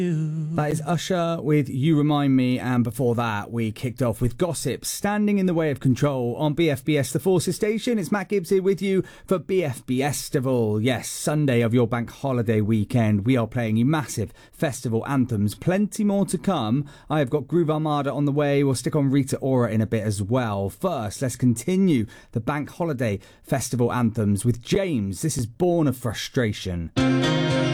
That is Usher with You Remind Me, and before that we kicked off with Gossip, Standing in the Way of Control on BFBS The Forces Station. It's Matt Gibbs here with you for BFBestival. Yes, Sunday of your bank holiday weekend. We are playing you massive festival anthems. Plenty more to come. I have got Groove Armada on the way. We'll stick on Rita Ora in a bit as well. First, let's continue the bank holiday festival anthems with James. This is Born of Frustration.